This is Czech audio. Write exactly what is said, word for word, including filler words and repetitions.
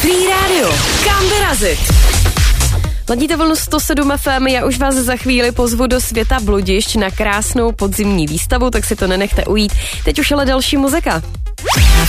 Free Radio. Kam vyrazit? Ladíte vlnu sto sedm F M, já už vás za chvíli pozvu do světa bludišť na krásnou podzimní výstavu, tak si to nenechte ujít. Teď už ale další muzika.